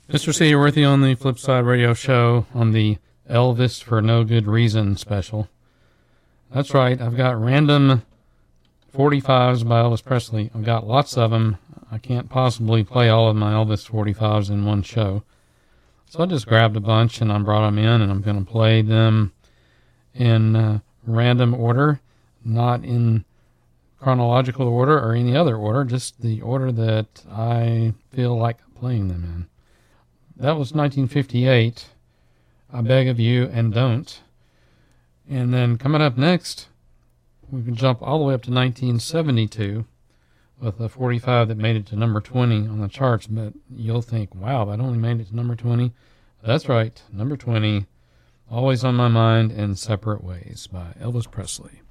Mr. C. Worthy on the Flipside Radio Show on the Elvis for No Good Reason special. That's right, I've got random 45s by Elvis Presley. I've got lots of them. I can't possibly play all of my Elvis 45s in one show. So I just grabbed a bunch and I brought them in, and I'm going to play them in random order, not in chronological order or any other order, just the order that I feel like playing them in. That was 1958, I Beg of You and Don't. And then coming up next, we can jump all the way up to 1972 with a 45 that made it to number 20 on the charts. But you'll think, wow, that only made it to number 20. That's right, number 20, Always on My Mind in Separate Ways by Elvis Presley.